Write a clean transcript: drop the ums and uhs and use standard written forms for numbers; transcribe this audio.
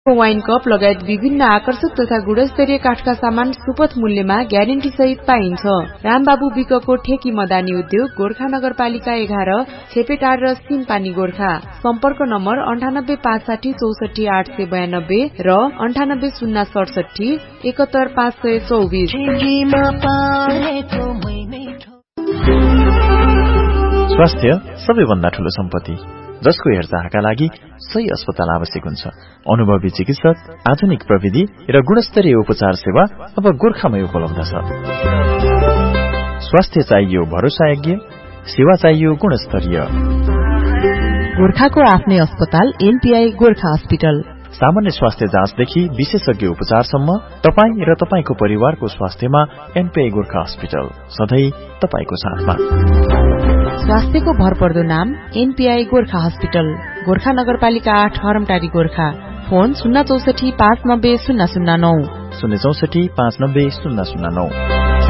Wine cup लगायत विभिन्न आकर्षक तथा गुणस्तरीय काठका सामान सुपथ मूल्यमा ग्यारेन्टी सहित पाइन्छ। रामबाबु विकको ठेकी मदानी उद्योग, गोर्खा नगरपालिका 11, छेपेटार र सिमपानी गोर्खा। सम्पर्क नम्बर 9856 64 892 र 98 067 71 524। स्वास्थ्य सबैभन्दा ठूलो सम्पत्ति, जसको हेरचाहका लागि सही अस्पताल आवश्यक हुन्छ। अनुभवी चिकित्सक, आधुनिक प्रविधि र गुणस्तरीय उपचार सेवा अब गोर्खामै उपलब्ध छ। स्वास्थ्य चाहियो भरोसायोग्य, सेवा चाहियो गुणस्तरीय। गोर्खाको आफ्नै अस्पताल एनपीआई गोर्खा अस्पताल। सामान्य स्वास्थ्य जाँचदेखि विशेषज्ञ उपचारसम्म तपाईँ र तपाईको परिवारको स्वास्थ्यमा एनपीआई गोर्खा अस्पताल सधैँ तपाईको साथमा। स्वास्थ्यको भरपर्दो नाम एनपीआई गोर्खा अस्पताल, गोर्खा नगरपालिका 8, हरमटारी गोर्खा। फोन 064 590 009 064 590 009।